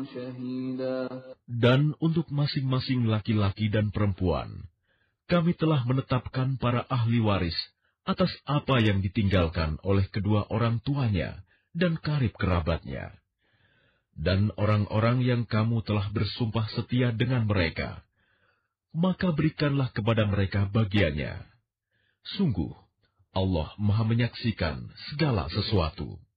شهيدا. Dan untuk masing-masing laki-laki dan perempuan, kami telah menetapkan para ahli waris atas apa yang ditinggalkan oleh kedua orang tuanya dan karib kerabatnya. Dan orang-orang yang kamu telah bersumpah setia dengan mereka, maka berikanlah kepada mereka bagiannya. Sungguh, Allah Maha menyaksikan segala sesuatu.